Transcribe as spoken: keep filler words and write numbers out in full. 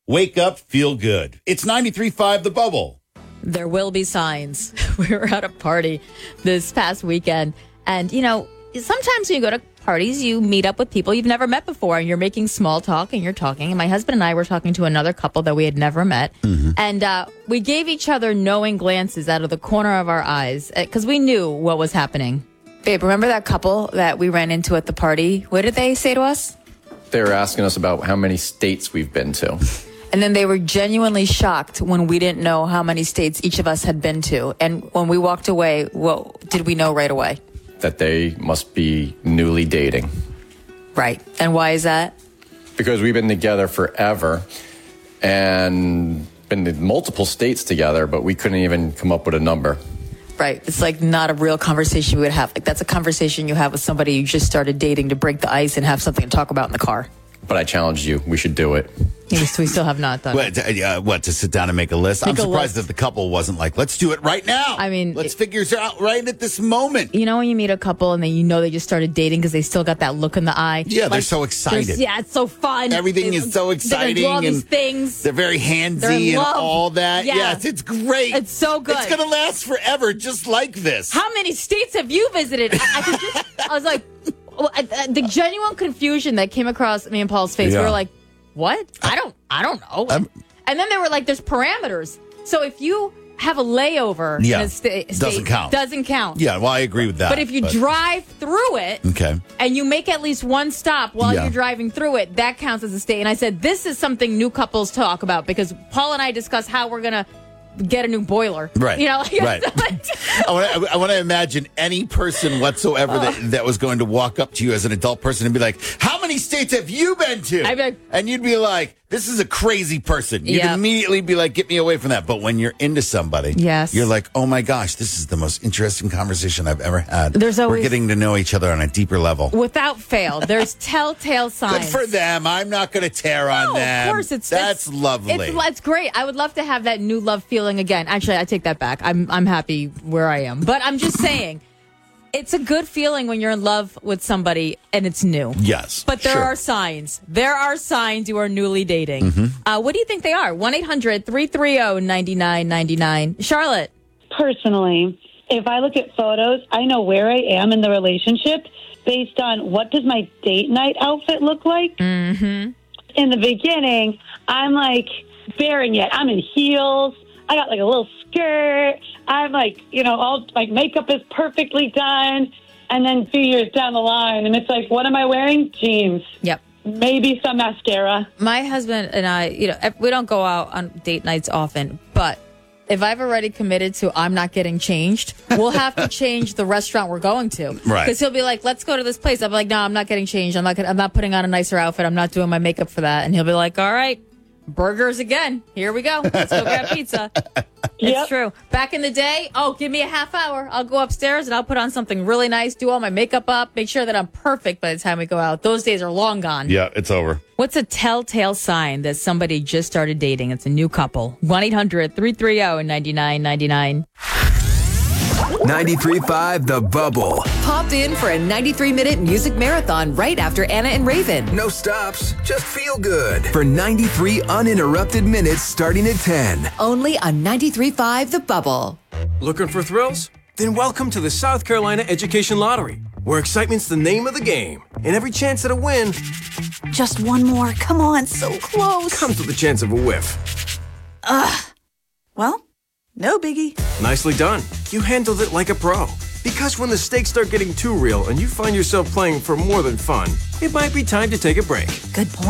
Wake up, feel good. It's ninety-three point five The Bubble. There will be signs. We were at a party this past weekend. And, you know, sometimes when you go to parties, you meet up with people you've never met before, and you're making small talk and you're talking. And my husband and I were talking to another couple that we had never met. Mm-hmm. And uh, we gave each other knowing glances out of the corner of our eyes because we knew what was happening. Babe, remember that couple that we ran into at the party? What did they say to us? They were asking us about how many states we've been to. And then they were genuinely shocked when we didn't know how many states each of us had been to. And when we walked away, what did we know right away? That they must be newly dating. Right. And why is that? Because we've been together forever and been in multiple states together, but we couldn't even come up with a number. Right. It's like not a real conversation we would have. Like that's a conversation you have with somebody you just started dating to break the ice and have something to talk about in the car. But I challenged you. We should do it. Yes, we still have not done what, it. Uh, what, to sit down and make a list? Make I'm surprised list. that the couple wasn't like, let's do it right now. I mean, let's it, figure it out right at this moment. You know when you meet a couple and then you know they just started dating because they still got that look in the eye? Yeah, like, they're so excited. They're, yeah, it's so fun. Everything they, is so exciting. They're gonna do all and these things. They're very handsy They're in and love. all that. Yeah. Yes, it's great. It's so good. It's going to last forever just like this. How many states have you visited? I, I, could just, I was like, well, I, I, the genuine confusion that came across me and Paul's face. Yeah. We were like, what? I don't, I don't know. I'm, and then they were like, there's parameters. So if you have a layover yeah, in a sta- state, doesn't count. Doesn't count. Yeah, well, I agree with that. But if you but, drive through it, okay, and you make at least one stop while Yeah. you're driving through it, that counts as a state. And I said, this is something new couples talk about because Paul and I discuss how we're going to get a new boiler. Right. You know, like, right. I want to I want to imagine any person whatsoever that, that was going to walk up to you as an adult person and be like, how many states have you been to? I'd be like, and you'd be like, this is a crazy person. You'd Yep. immediately be like, get me away from that. But when you're into somebody, Yes. you're like, oh my gosh, this is the most interesting conversation I've ever had. There's always- We're getting to know each other on a deeper level. without fail, there's telltale signs. Good for them. I'm not going to tear on No, them. of course, it's That's it's, lovely. It's, it's great. I would love to have that new love feeling again. Actually, I take that back. I'm I'm happy where I am, but I'm just saying, it's a good feeling when you're in love with somebody and it's new. Yes, but there sure. are signs. There are signs you are newly dating. Mm-hmm. Uh, what do you think they are? one eight hundred three three zero nine nine nine nine. Charlotte. Personally, if I look at photos, I know where I am in the relationship based on what does my date night outfit look like. Mm-hmm. In the beginning, I'm like bearing it. I'm in heels. I got like a little skirt. I'm like, you know, all like makeup is perfectly done. And then two years down the line, and it's like, what am I wearing? Jeans. Yep. Maybe some mascara. My husband and I, you know, we don't go out on date nights often, but if I've already committed to I'm not getting changed, we'll have to change the restaurant we're going to. Right. Because he'll be like, let's go to this place. I'm like, no, I'm not getting changed. I'm not gonna, I'm not putting on a nicer outfit. I'm not doing my makeup for that. And he'll be like, all right, burgers again. Here we go. Let's go grab pizza. It's Yep. true. Back in the day, oh, give me a half hour. I'll go upstairs and I'll put on something really nice, do all my makeup up, make sure that I'm perfect by the time we go out. Those days are long gone. Yeah, it's over. What's a telltale sign that somebody just started dating? It's a new couple. one eight hundred three three zero nine nine nine nine. ninety-three point five The Bubble. Popped in for a ninety-three minute music marathon right after Anna and Raven. No stops, just feel good. For ninety-three uninterrupted minutes starting at ten. Only on ninety-three point five The Bubble. Looking for thrills? Then welcome to the South Carolina Education Lottery, where excitement's the name of the game, and every chance at a win Just one more. Come on, so close. comes with the chance of a whiff. Well, no biggie. Nicely done. You handled it like a pro. Because when the stakes start getting too real and you find yourself playing for more than fun, it might be time to take a break. Good point.